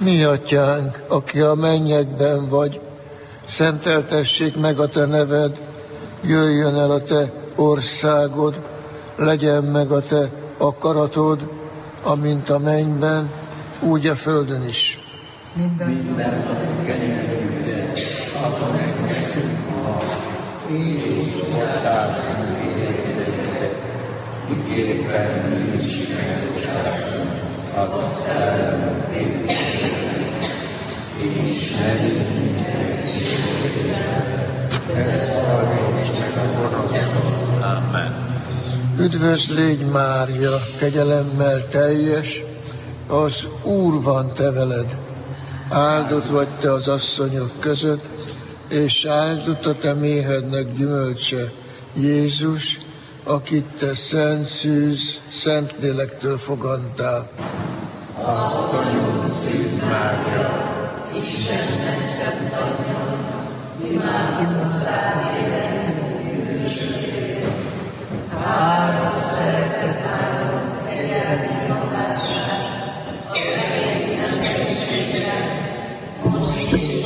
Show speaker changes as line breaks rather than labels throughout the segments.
Mi atyánk, aki a mennyekben vagy, szenteltessék meg a te neved, jöjjön el a te országod, legyen meg a te akaratod, amint a mennyben, úgy a földön is.
Minden kenyerünket, adj meg nekünk ma, és bocsássunk vétkeinket, miképpen mi is megbocsáttunk az ellenünk vétkeinket, és ne vigy minket kísértésbe, de szabadíts meg a gonosztól. Amen.
Üdvös légy, Mária, kegyelemmel teljes, az Úr van te veled. Áldott vagy te az asszonyok között, és áldott a te méhednek gyümölcse, Jézus, akit te szent szűz, Szentlélektől fogantál.
Asszonyunk Szűz Mária, Istennek szent anyja, imádkozzál értünk bűnösségért. Áldott szeretet áldott kegyelmi hatását, az egész emberiségre, most is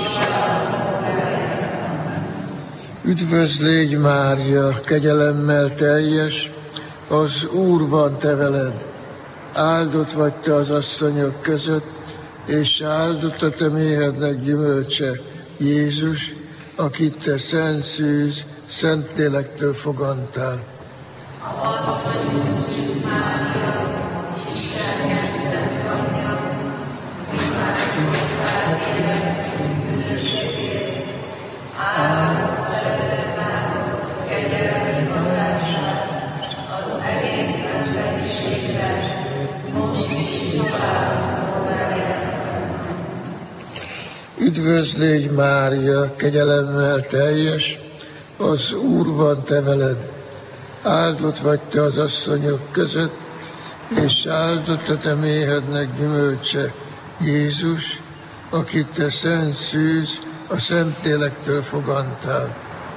Üdvös légy, Mária, kegyelemmel teljes, az Úr van te veled. Áldott vagy te az asszonyok között, és áldott a te méhednek gyümölcse, Jézus, akit te szent szűz, Szentlélektől fogantál.
Asszonyunk Szűz Mária, Istennek szent anyja, imádkozzál értünk bűnösségért. Áldott szeretet áldott kegyelmi hatását, az egész emberiségre, most is tovább legyen.
Üdvös légy, Mária, kegyelemmel teljes, az Úr van te veled. Áldott vagy te az asszonyok között, és áldott a te méhednek gyümölcse, Jézus, akit te szent szűz, a Szentlélektől fogantál.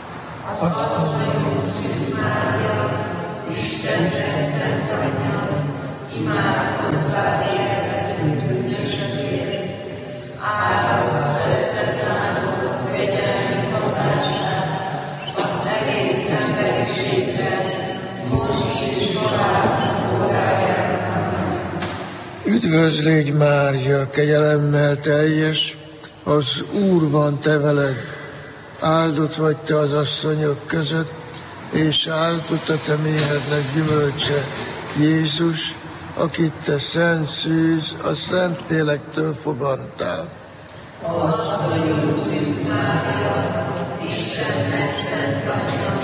Asszonyunk Szűz Mária, Istennek szent anyja, imádkozzál értünk bűnösségért. Áldott szeretet áldott kegyelmi hatását, az egész emberiségre, most is tovább órájában.
Üdvös légy, Mária, kegyelemmel teljes, az Úr van te veled. Áldott vagy te az asszonyok között, és áldott a te méhednek gyümölcse, Jézus, akit te szent szűz, a Szentlélektől fogantál.
Asszonyunk Szűz Mária, Istennek szent anyja,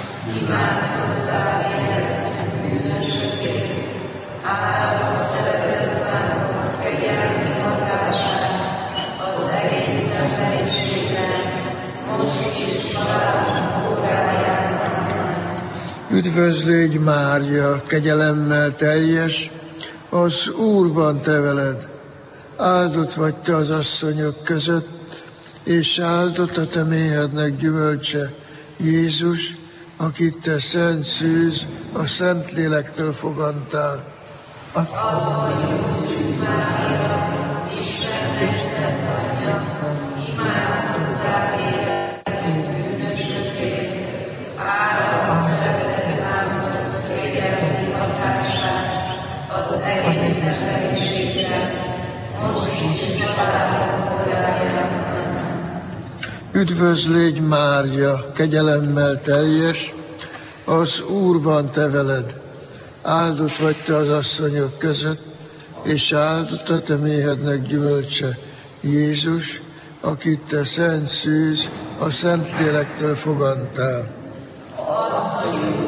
imádkozzál értünk bűnösségért. Áldott szeretet áldott kegyelmi hatását, az egész emberiségre, most is tovább órájában.
Üdvös légy, Mária, kegyelemmel teljes, az Úr van te veled. Áldott vagy te az asszonyok között, és áldott a te méhednek gyümölcse, Jézus, akit te szent szűz, a Szentlélektől fogantál.
Asszonyunk Szűz Mária, Istennek szent anyja, imádkozzál értünk bűnösségért. Áldott szeretet áldott kegyelmi hatását, az egész emberiségre, most is tovább órájában.
Üdvös légy, Mária, kegyelemmel teljes, az Úr van te veled. Áldott vagy te az asszonyok között, és áldott a te méhednek gyümölcse, Jézus, akit te szent szűz, a Szentlélektől fogantál.
Asszonyunk